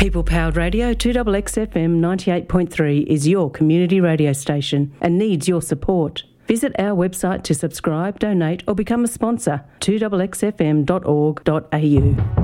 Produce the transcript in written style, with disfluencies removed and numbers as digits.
People-powered radio 2XXFM 98.3 is your community radio station and needs your support. Visit our website to subscribe, donate or become a sponsor, 2XXFM.org.au.